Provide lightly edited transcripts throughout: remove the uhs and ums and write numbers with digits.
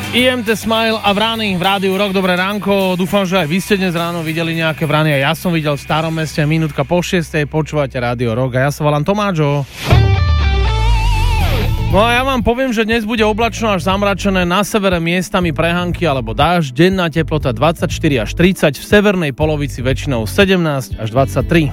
IMT Smile a Vrany v rádiu Rock. Dobré ránko, dúfam, že aj vy ste dnes ráno videli nejaké vrany a ja som videl v Starom Meste, minútka po 6:00, počúvate rádio Rock a ja sa volám Tomáčo. No a ja vám poviem, že dnes bude oblačno až zamračené, na severe miestami prehánky alebo dážď, denná teplota 24 až 30, v severnej polovici väčšinou 17 až 23.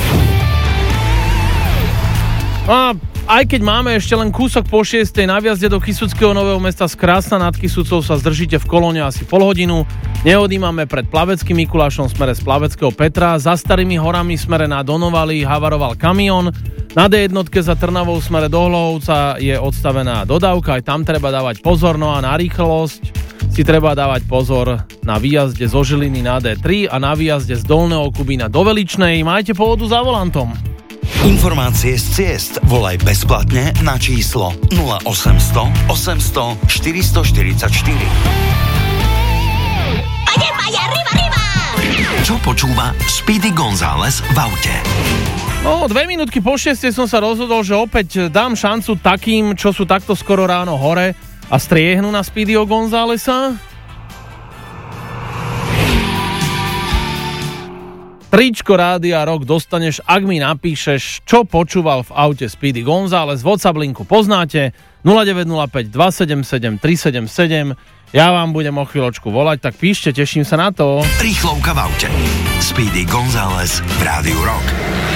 A aj keď máme ešte len kúsok po 6:00, na vjazde do Kysuckého Nového Mesta z Krásna nad Kysucou sa zdržíte v kolóne asi pol hodinu. Neodímame pred Plaveckým Mikulášom smere z Plaveckého Petra. Za Starými horami smere na Donovali havaroval kamión. Na D1 za Trnavou smere do Hlohovca je odstavená dodávka. Aj tam treba dávať pozor, no a na rýchlosť si treba dávať pozor na výjazde zo Žiliny na D3 a na výjazde z Dolného Kubína do Veličnej. Majte pohodu za volantom. Informácie z ciest volaj bezplatne na číslo 0800 800 444. Čo počúva Speedy González v aute? No, 2 minútky po 6:00 som sa rozhodol, že opäť dám šancu takým, čo sú takto skoro ráno hore a striehnú na Speedyho Gonzálesa. Tričko Rádia Rock dostaneš, ak mi napíšeš, čo počúval v aute Speedy González. WhatsApp linku poznáte 0905 277 377. Ja vám budem o chvíľočku volať, tak píšte, teším sa na to. Rýchlovka v aute. Speedy González v Rádiu Rock.